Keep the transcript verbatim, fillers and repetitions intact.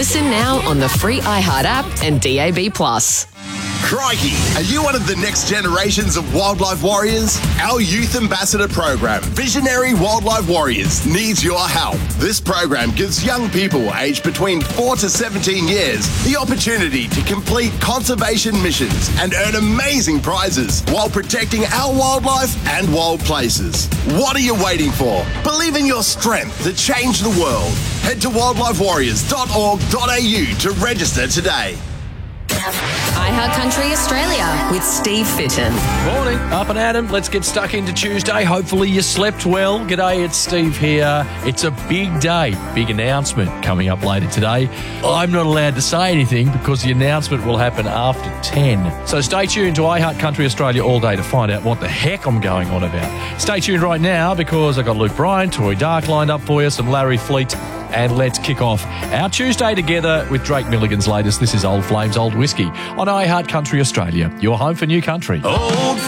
Listen now on the free iHeart app and D A B plus. Crikey, are you one of the next generations of wildlife warriors? Our Youth Ambassador program, Visionary Wildlife Warriors, needs your help. This program gives young people aged between four to seventeen years the opportunity to complete conservation missions and earn amazing prizes while protecting our wildlife and wild places. What are you waiting for? Believe in your strength to change the world. Head to wildlife warriors dot org dot a u to register today. iHeart Country Australia with Steve Fitton. Morning, up and at 'em. Let's get stuck into Tuesday. Hopefully you slept well. G'day, it's Steve here. It's a big day, big announcement coming up later today. I'm not allowed to say anything because the announcement will happen after ten. So stay tuned to iHeart Country Australia all day to find out what the heck I'm going on about. Stay tuned right now because I got Luke Bryan, Tori Dark lined up for you, some Larry Fleet, and let's kick off our Tuesday together with Drake Milligan's latest. This is Old Flames, Old Whiskey on iHeart Country Australia, your home for new country. Old